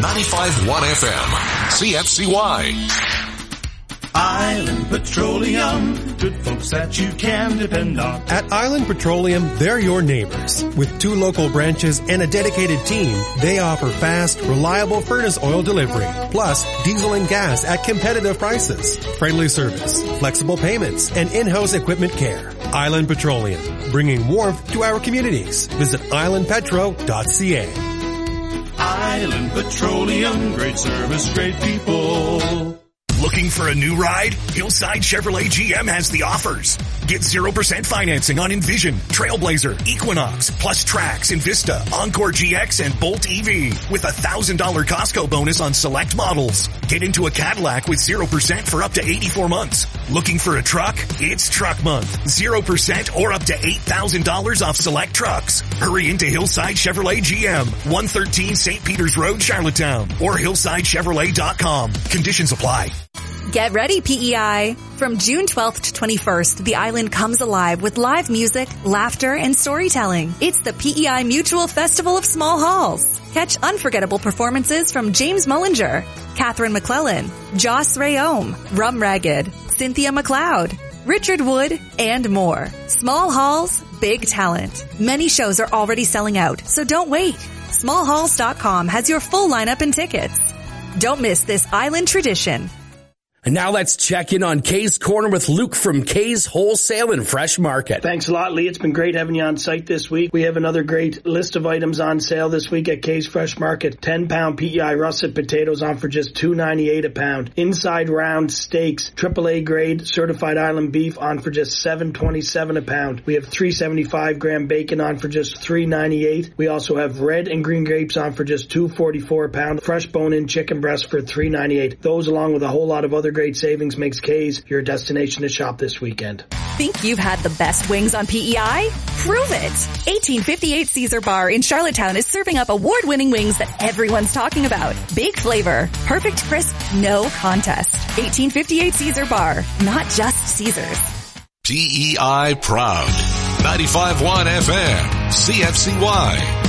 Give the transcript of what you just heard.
95.1 FM, CFCY. Island Petroleum, good folks that you can depend on. At Island Petroleum, they're your neighbors. With 2 local branches and a dedicated team, they offer fast, reliable furnace oil delivery, plus diesel and gas at competitive prices, friendly service, flexible payments, and in-house equipment care. Island Petroleum, bringing warmth to our communities. Visit islandpetro.ca. Island Petroleum, great service, great people. Looking for a new ride? Hillside Chevrolet GM has the offers. Get 0% financing on Envision, Trailblazer, Equinox, plus Trax, Invista, Encore GX, and Bolt EV with a $1,000 Costco bonus on select models. Get into a Cadillac with 0% for up to 84 months. Looking for a truck? It's Truck Month. 0% or up to $8,000 off select trucks. Hurry into Hillside Chevrolet GM, 113 St. Peters Road, Charlottetown, or hillsidechevrolet.com. Conditions apply. Get ready, PEI. From June 12th to 21st, the island comes alive with live music, laughter, and storytelling. It's the PEI Mutual Festival of Small Halls. Catch unforgettable performances from James Mullinger, Catherine McClellan, Joss Rayome, Rum Ragged, Cynthia McLeod, Richard Wood, and more. Small Halls, big talent. Many shows are already selling out, so don't wait. Smallhalls.com has your full lineup and tickets. Don't miss this island tradition. And now let's check in on Kay's Corner with Luke from Kay's Wholesale and Fresh Market. Thanks a lot, Lee. It's been great having you on site this week. We have another great list of items on sale this week at Kay's Fresh Market. 10-pound PEI russet potatoes on for just $2.98 a pound. Inside round steaks, AAA grade certified island beef on for just $7.27 a pound. We have 375-gram bacon on for just $3.98. We also have red and green grapes on for just $2.44 a pound. Fresh bone-in chicken breast for $3.98. Those, along with a whole lot of other great savings, makes Kay's your destination to shop this weekend. Think you've had the best wings on PEI? Prove it! 1858 Caesar Bar in Charlottetown is serving up award-winning wings that everyone's talking about. Big flavor, perfect crisp, no contest. 1858 Caesar Bar, not just Caesars. PEI proud. 95.1 FM, CFCY.